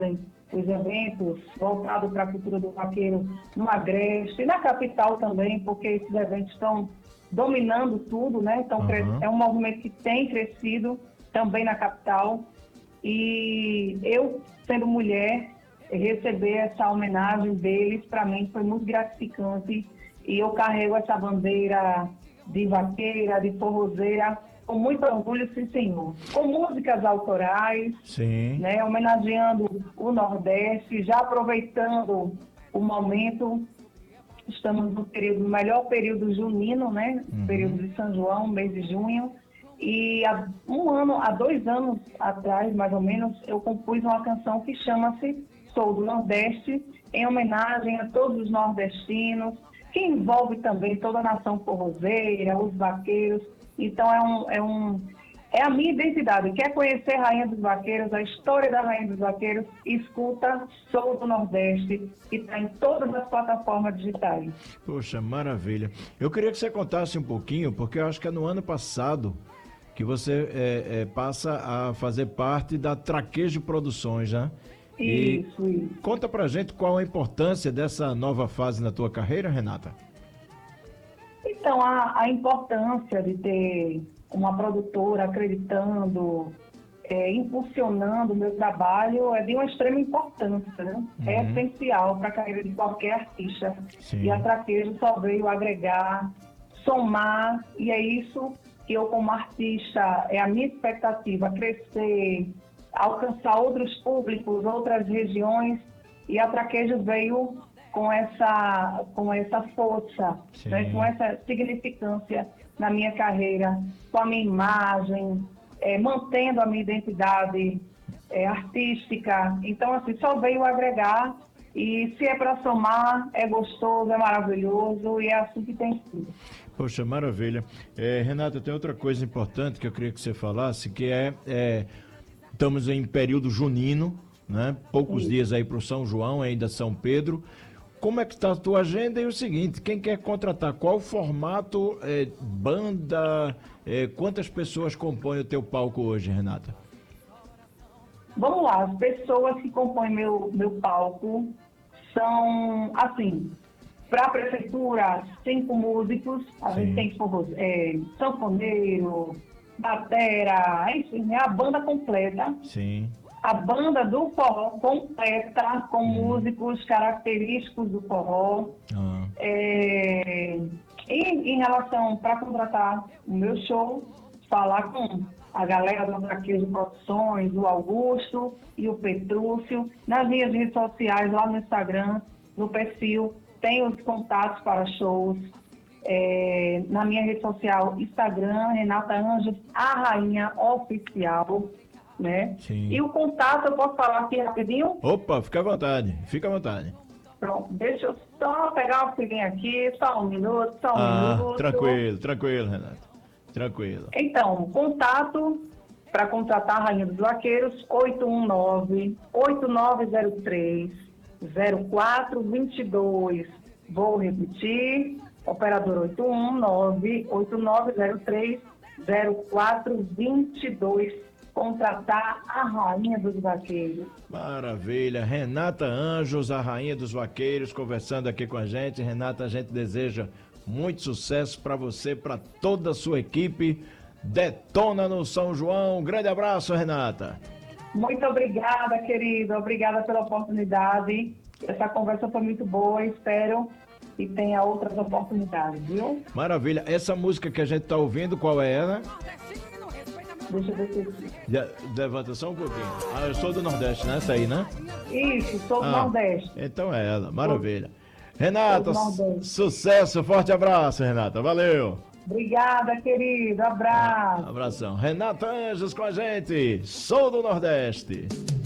os eventos voltados para a cultura do vaqueiro no Agreste, e na capital também, porque esses eventos estão dominando tudo, né? Então, é um movimento que tem crescido também na capital. E eu, sendo mulher, receber essa homenagem deles, para mim, foi muito gratificante. E eu carrego essa bandeira de vaqueira, de forrozeira, com muito orgulho, sim, senhor. Com músicas autorais, sim, né, homenageando o Nordeste, já aproveitando o momento. Estamos no período, no melhor período junino, né? Período de São João, mês de junho. E há 2 anos atrás, mais ou menos, eu compus uma canção que chama-se Sou do Nordeste, em homenagem a todos os nordestinos, que envolve também toda a nação forrozeira, os vaqueiros. Então é a minha identidade. Quer conhecer a Rainha dos Vaqueiros, a história da Rainha dos Vaqueiros, escuta Sou do Nordeste, que está em todas as plataformas digitais. Poxa, maravilha. Eu queria que você contasse um pouquinho, porque eu acho que é no ano passado que você passa a fazer parte da Traquejo Produções, né? Isso. Conta pra gente qual a importância dessa nova fase na tua carreira, Renata. Então, a importância de ter uma produtora acreditando, impulsionando o meu trabalho é de uma extrema importância, né? É essencial para a carreira de qualquer artista. Sim. E a Traquejo só veio agregar, somar, e é isso que eu, como artista, é a minha expectativa, crescer, alcançar outros públicos, outras regiões, e a Traquejo veio com essa força, né, com essa significância na minha carreira, com a minha imagem, mantendo a minha identidade artística. Então, assim, só veio agregar, e se é para somar, é gostoso, é maravilhoso, e é assim que tem sido. Poxa, maravilha. Renata, tem outra coisa importante que eu queria que você falasse, que estamos em período junino, né? Poucos dias aí para o São João, ainda São Pedro. Como é que está a tua agenda? E o seguinte, quem quer contratar, qual o formato, banda, quantas pessoas compõem o teu palco hoje, Renata? Vamos lá, as pessoas que compõem meu palco são, assim, para a prefeitura, 5 músicos, a gente tem sanfoneiro, batera, enfim, é a banda completa. Sim. A banda do forró completa, com músicos característicos do forró. E em relação para contratar o meu show, falar com a galera do Traquejo Produções, o Augusto e o Petrúcio, nas minhas redes sociais, lá no Instagram, no perfil, tem os contatos para shows. Na minha rede social, Instagram, Renata Anjos, a Rainha Oficial, né? Sim. E o contato, eu posso falar aqui rapidinho? Opa, fica à vontade, fica à vontade. Pronto, deixa eu só pegar o filhinho aqui, só um minuto. Tranquilo, Renata, tranquilo. Então, contato para contratar a Rainha dos Vaqueiros, 819-8903-0422. Vou repetir, operador 819-8903-0422. Contratar a Rainha dos Vaqueiros. Maravilha, Renata Anjos, a Rainha dos Vaqueiros, conversando aqui com a gente. Renata, a gente deseja muito sucesso para você, para toda a sua equipe. Detona no São João. Um grande abraço, Renata. Muito obrigada, querido. Obrigada pela oportunidade. Essa conversa foi muito boa. Espero que tenha outras oportunidades, viu? Maravilha. Essa música que a gente está ouvindo, qual é ela? Deixa eu ver se... Levanta só um pouquinho. Eu sou do Nordeste, né? Essa aí, né? Isso, sou do Nordeste. Então é ela. Maravilha. Renata, sucesso. Forte abraço, Renata. Valeu. Obrigada, querido. Abraço. Abração. Renata Anjos com a gente. Sou do Nordeste.